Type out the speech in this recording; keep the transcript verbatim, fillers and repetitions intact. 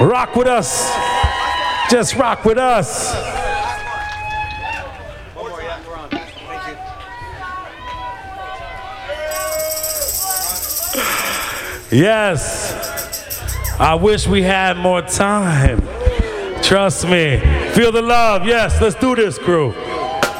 Rock with us. Just rock with us. Yes. I wish we had more time. Trust me. Feel the love. Yes, let's do this, crew.